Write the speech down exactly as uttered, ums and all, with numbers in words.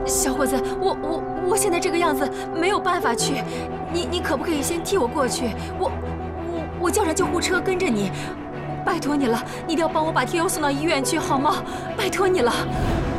小伙子，我我我现在这个样子没有办法去，你你可不可以先替我过去？我我我叫上救护车跟着你，拜托你了，你一定要帮我把天佑送到医院去好吗？拜托你了。